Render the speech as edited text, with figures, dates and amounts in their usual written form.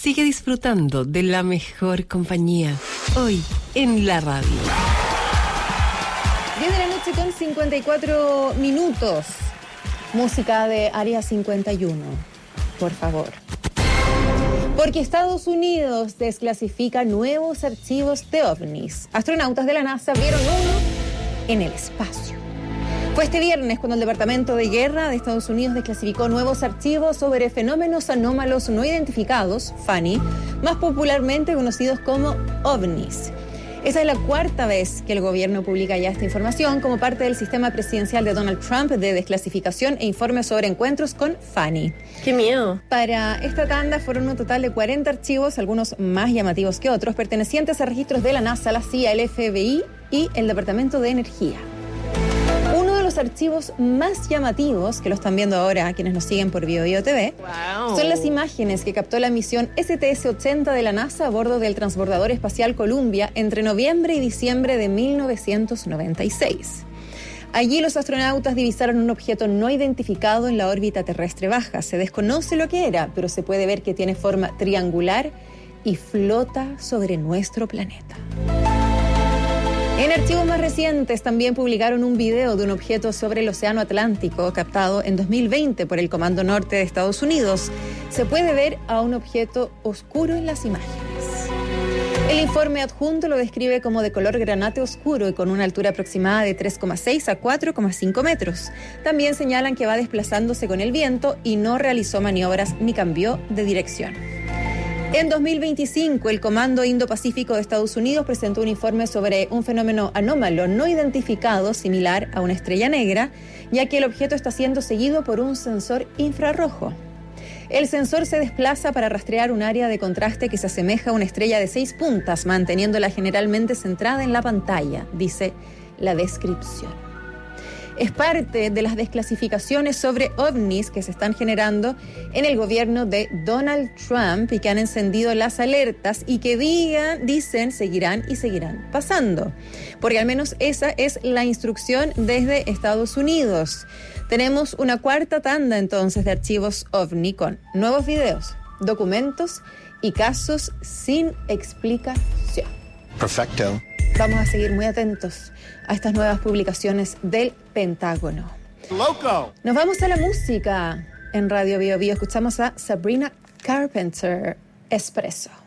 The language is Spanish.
Sigue disfrutando de la mejor compañía. Hoy en la radio. 10 de la noche con 54 minutos. Música de Área 51, por favor. Porque Estados Unidos desclasifica nuevos archivos de ovnis. Astronautas de la NASA vieron uno en el espacio. Fue este viernes cuando el Departamento de Guerra de Estados Unidos desclasificó nuevos archivos sobre fenómenos anómalos no identificados, FANI, más popularmente conocidos como ovnis. Esa es la cuarta vez que el gobierno publica ya esta información como parte del sistema presidencial de Donald Trump de desclasificación e informes sobre encuentros con FANI. ¡Qué miedo! Para esta tanda fueron un total de 40 archivos, algunos más llamativos que otros, pertenecientes a registros de la NASA, la CIA, el FBI y el Departamento de Energía. Uno de los archivos más llamativos, que lo están viendo ahora quienes nos siguen por BioBio TV, son las imágenes que captó la misión STS-80 de la NASA a bordo del transbordador espacial Columbia entre noviembre y diciembre de 1996. Allí los astronautas divisaron un objeto no identificado en la órbita terrestre baja. Se desconoce lo que era, pero se puede ver que tiene forma triangular y flota sobre nuestro planeta. En archivos más recientes también publicaron un video de un objeto sobre el Océano Atlántico captado en 2020 por el Comando Norte de Estados Unidos. Se puede ver a un objeto oscuro en las imágenes. El informe adjunto lo describe como de color granate oscuro y con una altura aproximada de 3,6 a 4,5 metros. También señalan que va desplazándose con el viento y no realizó maniobras ni cambió de dirección. En 2025, el Comando Indo-Pacífico de Estados Unidos presentó un informe sobre un fenómeno anómalo no identificado similar a una estrella negra, ya que el objeto está siendo seguido por un sensor infrarrojo. El sensor se desplaza para rastrear un área de contraste que se asemeja a una estrella de 6 puntas, manteniéndola generalmente centrada en la pantalla, dice la descripción. Es parte de las desclasificaciones sobre ovnis que se están generando en el gobierno de Donald Trump y que han encendido las alertas y que dicen seguirán pasando. Porque al menos esa es la instrucción desde Estados Unidos. Tenemos una cuarta tanda entonces de archivos ovni con nuevos videos, documentos y casos sin explicación. Perfecto. Vamos a seguir muy atentos a estas nuevas publicaciones del Pentágono. Loco. Nos vamos a la música en Radio BioBio. Escuchamos a Sabrina Carpenter, Espresso.